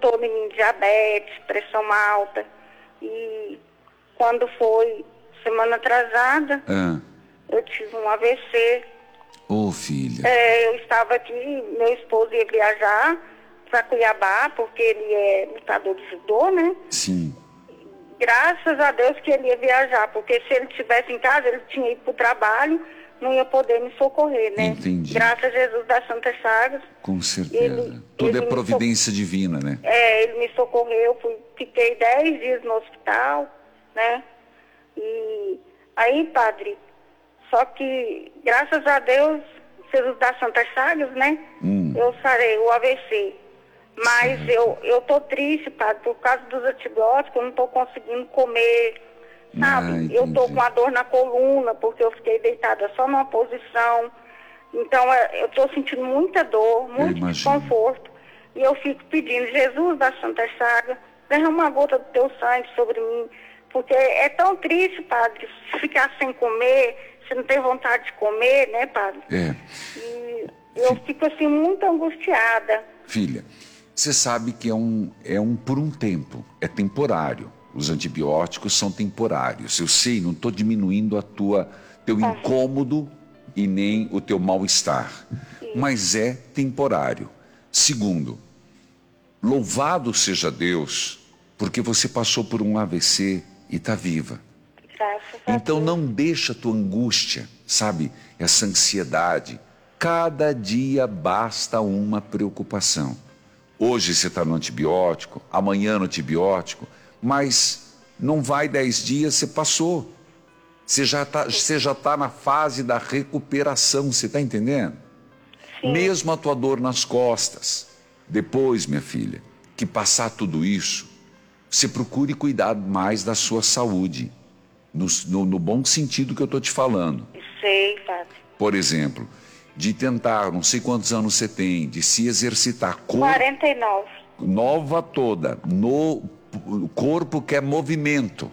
detectou em mim diabetes, pressão alta. E quando foi semana atrasada, eu tive um AVC. Ô, filha. Eu estava aqui, meu esposo ia viajar para Cuiabá, porque ele é lutador de judô, né? Sim. Graças a Deus que ele ia viajar, porque se ele estivesse em casa, ele tinha ido para o trabalho, não ia poder me socorrer, né? Entendi. Graças a Jesus das Santas Chagas. Com certeza. Tudo é providência divina, né? Ele me socorreu, fiquei 10 dias no hospital, né? E aí, padre, só que, graças a Deus, Jesus das Santas Chagas, né? Eu sarei o AVC. Mas eu tô triste, padre, por causa dos antibióticos, eu não tô conseguindo comer, sabe? Eu tô com a dor na coluna, porque eu fiquei deitada só numa posição. Então, eu tô sentindo muita dor, muito desconforto. E eu fico pedindo, Jesus da Santa Chaga, derrama uma gota do teu sangue sobre mim. Porque é tão triste, padre, ficar sem comer, você não tem vontade de comer, né, padre? E eu fico, assim, muito angustiada. Filha, você sabe que é por um tempo, é temporário. Os antibióticos são temporários. Eu sei, não estou diminuindo teu incômodo e nem o teu mal-estar. Mas é temporário. Segundo, louvado seja Deus, porque você passou por um AVC e está viva. Então não deixa a tua angústia, sabe, essa ansiedade. Cada dia basta uma preocupação. Hoje você está no antibiótico, amanhã no antibiótico, mas não vai 10 dias, você passou. Você já tá na fase da recuperação, você está entendendo? Sim. Mesmo a tua dor nas costas. Depois, minha filha, que passar tudo isso, você procure cuidar mais da sua saúde. No bom sentido que eu estou te falando. Sei, padre. Por exemplo, de tentar, não sei quantos anos você tem, de se exercitar. 49. Nova toda. O corpo quer movimento.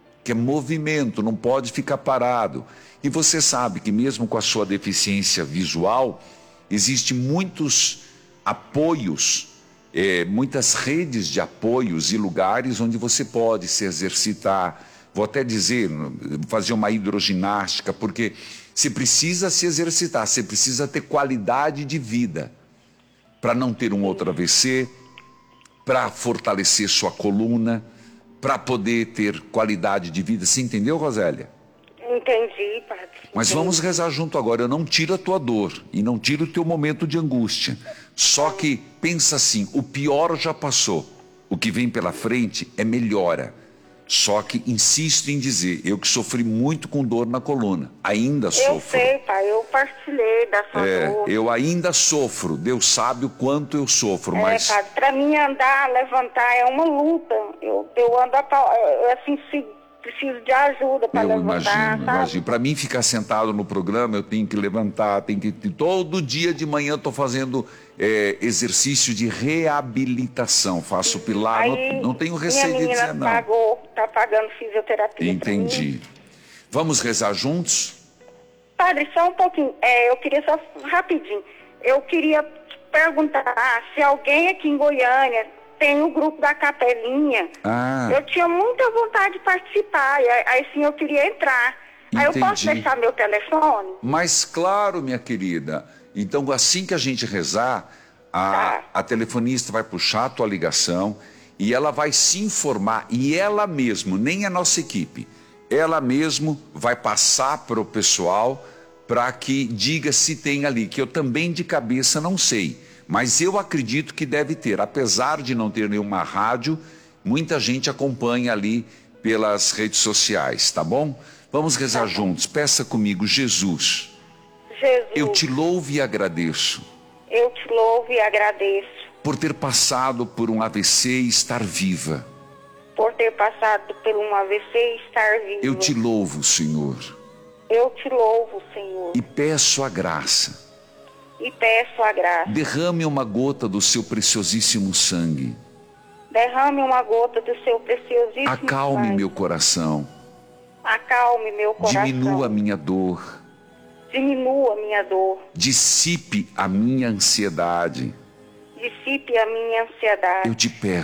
Não pode ficar parado. E você sabe que mesmo com a sua deficiência visual, existem muitos apoios, muitas redes de apoios e lugares onde você pode se exercitar. Vou até dizer, fazer uma hidroginástica, porque você precisa se exercitar, você precisa ter qualidade de vida para não ter um outro AVC, para fortalecer sua coluna, para poder ter qualidade de vida. Você entendeu, Rosélia? Entendi, padre. Mas vamos rezar junto agora. Eu não tiro a tua dor e não tiro o teu momento de angústia. Só que pensa assim, o pior já passou. O que vem pela frente é melhora. Só que insisto em dizer, eu que sofri muito com dor na coluna, ainda sofro. Eu sei, pai, eu partilhei da sua dor. Eu ainda sofro, Deus sabe o quanto eu sofro, mas... Padre, pra mim andar, levantar é uma luta. Eu ando, assim, preciso de ajuda para levantar, Imagino. Para mim ficar sentado no programa, eu tenho que levantar, todo dia de manhã eu estou fazendo exercício de reabilitação, faço pilar, não tenho receio de dizer não. Tá pagando fisioterapia. Entendi. Vamos rezar juntos? Padre, só um pouquinho, eu queria só rapidinho, eu queria perguntar se alguém aqui em Goiânia tem o grupo da Capelinha. Eu tinha muita vontade de participar, aí sim eu queria entrar. Aí eu posso deixar meu telefone? Mas claro, minha querida. Então, assim que a gente rezar, a telefonista vai puxar a tua ligação e ela vai se informar, e ela mesmo, nem a nossa equipe, ela mesmo vai passar para o pessoal para que diga se tem ali, que eu também de cabeça não sei. Mas eu acredito que deve ter, apesar de não ter nenhuma rádio, muita gente acompanha ali pelas redes sociais, tá bom? Vamos rezar juntos, peça comigo, Jesus, eu te louvo e agradeço. Eu te louvo e agradeço. Por ter passado por um AVC e estar viva. Por ter passado por um AVC e estar viva. Eu te louvo, Senhor. Eu te louvo, Senhor. E peço a graça. Derrame uma gota do seu preciosíssimo sangue. Derrame uma gota do seu preciosíssimo sangue. Acalme meu coração. Acalme meu coração. Diminua a minha dor. Diminua a minha dor. Dissipe a minha ansiedade. Dissipe a minha ansiedade. Eu te peço.